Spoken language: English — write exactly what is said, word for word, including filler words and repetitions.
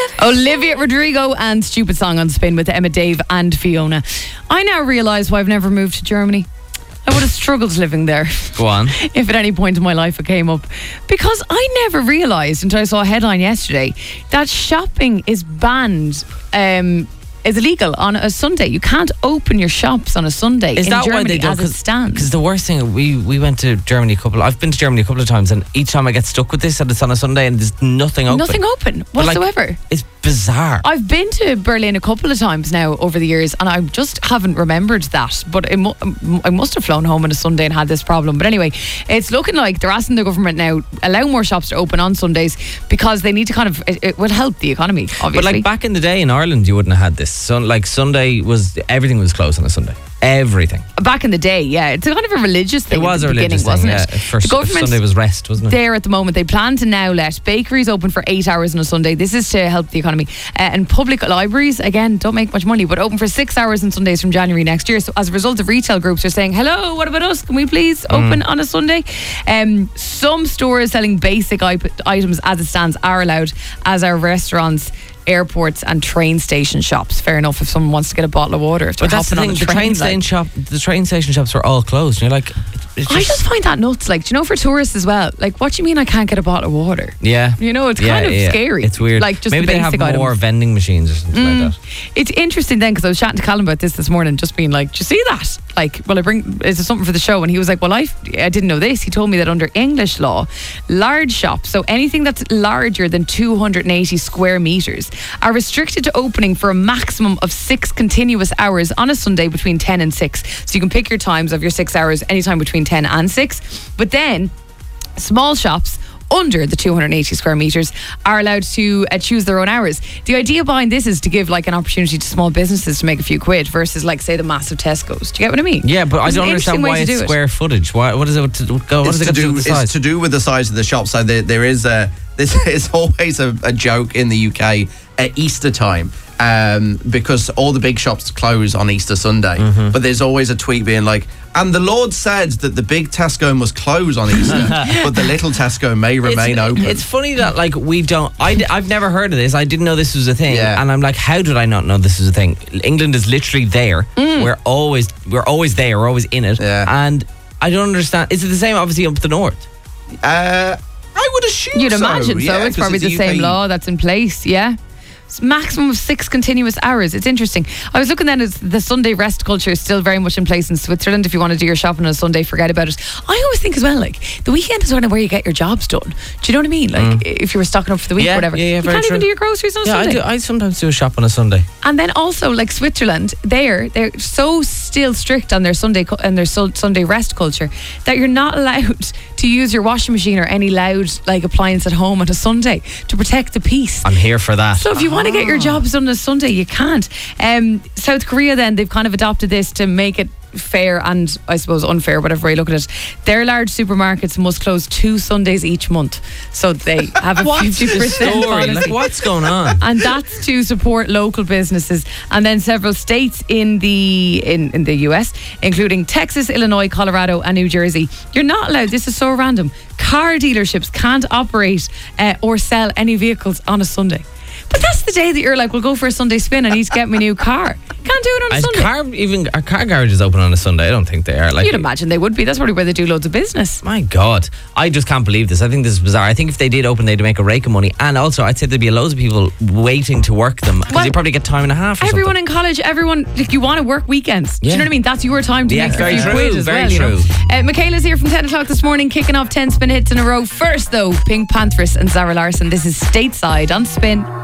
Olivia Rodrigo and Stupid Song on Spin with Emma, Dave and Fiona. I now realise why I've never moved to Germany. I would have struggled living there. Go on. If at any point in my life it came up. Because I never realised until I saw a headline yesterday that shopping is banned, um, is illegal on a Sunday. You can't open your shops on a Sunday Is in that Germany why they do? as it stands. Because the worst thing, we, we went to Germany a couple, I've been to Germany a couple of times, and each time I get stuck with this that it's on a Sunday and there's nothing open. Nothing open But, like, whatsoever. it's bizarre. I've been to Berlin a couple of times now over the years, and I just haven't remembered that. But it mu- I must have flown home on a Sunday and had this problem. But anyway, it's looking like they're asking the government now allow more shops to open on Sundays because they need to kind of it, it will help the economy. Obviously, But like back in the day in Ireland, you wouldn't have had this. So, like Sunday was, everything was closed on a Sunday. Everything. back in the day, yeah, it's a kind of a religious thing. It was at a the religious beginning, thing, wasn't yeah. it? First, the government Sunday was rest, wasn't it? There at the moment, they plan to now let bakeries open for eight hours on a Sunday. This is to help the economy. Uh, and public libraries, again, don't make much money, but open for six hours on Sundays from January next year. So as a result of retail groups are saying, hello, what about us? Can we please open mm. on a Sunday? Um, some stores selling basic items as it stands are allowed, as are restaurants, airports and train station shops. Fair enough if someone wants to get a bottle of water. If they're but that's the hopping thing, on a the train, train station like. shop, the train station shops were all closed. And you're like, it's just, I just find that nuts. Like, do you know, for tourists as well? Like, what do you mean I can't get a bottle of water? yeah, You know, it's yeah, kind of yeah. scary. It's weird. Like, just maybe the they have basic more items. vending machines or something Mm. like that. It's interesting then, because I was chatting to Callum about this this morning, just being like, do you see that? Like, well, I bring, is there something for the show? And he was like, well, I, I didn't know this. He told me that under English law, large shops, so anything that's larger than two hundred eighty square metres, are restricted to opening for a maximum of six continuous hours on a Sunday between ten and six. So you can pick your times of your six hours anytime between ten and six. But then, small shops under the two hundred eighty square metres are allowed to uh, choose their own hours. The idea behind this is to give like an opportunity to small businesses to make a few quid versus like say the massive Tesco's. Do you get what I mean? Yeah, but It's I an don't understand interesting way why to it's do it. square footage. Why? What is it to go? What It's does it to got to do do. with the It's size? to do with the size of the shop. So there, there is a. This is always a, a joke in the U K at Easter time. Um, because all the big shops close on Easter Sunday. Mm-hmm. But there's always a tweet being like, and the Lord said that the big Tesco must close on Easter, but the little Tesco may remain it's, open. It's funny that like we don't. I, I've never heard of this. I didn't know this was a thing, Yeah. and I'm like, how did I not know this was a thing? England is literally there. We're always we're always there. We're always in it. Yeah. And I don't understand. Is it the same? Obviously up the north. Uh, I would assume You'd so. imagine so. Yeah, It's 'cause probably the a same U K law that's in place. Yeah. It's maximum of six continuous hours. It's interesting. I was looking then at the Sunday rest culture is still very much in place in Switzerland. If you want to do your shopping on a Sunday, forget about it. I always think as well, like, the weekend is kind of where you get your jobs done. Do you know what I mean? Like, if you were stocking up for the week Yeah, or whatever, yeah, yeah, you very can't even true. do your groceries on a Yeah, I Sunday. do. I sometimes do a shop on a Sunday. And then also, like Switzerland, they're they're so still strict on their Sunday cu- and their su- Sunday rest culture that you're not allowed to use your washing machine or any loud like appliance at home on a Sunday to protect the peace. I'm here for that. So if you want to get your jobs done on a Sunday, you can't. Um, South Korea then, they've kind of adopted this to make it fair and I suppose unfair, whatever way you look at it. Their large supermarkets must close two Sundays each month. So they have a What's fifty the percent story? policy. Like, what's going on? And that's to support local businesses. And then several states in the in, in the U S, including Texas, Illinois, Colorado and New Jersey, you're not allowed, this is so random, car dealerships can't operate uh, or sell any vehicles on a Sunday. But that's the day that you're like, we'll go for a Sunday spin, I need to get my new car. Can't do it on a Is Sunday. car even are car garages open on a Sunday? I don't think they are. Like, You'd imagine they would be. That's probably where they do loads of business. my God, I just can't believe this. I think this is bizarre. I think if they did open, they'd make a rake of money, and also I'd say there'd be loads of people waiting to work them because Well, you probably get time and a half. Or Everyone something. in college, everyone, like, you want to work weekends. Do you Yeah. know what I mean? That's your time to Yeah, make a very few true, quid as very well. You know? true. Uh, Michaela's here from ten o'clock this morning, kicking off ten spin hits in a row. First, though, Pink Panthers and Zara Larsson. This is Stateside on Spin.